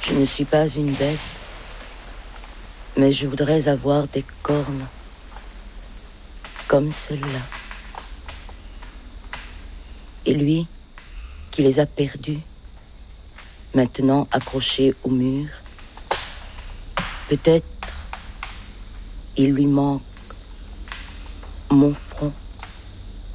Je ne suis pas une bête, mais je voudrais avoir des cornes comme celle-là. Et lui, qui les a perdus, maintenant accroché au mur, peut-être il lui manque mon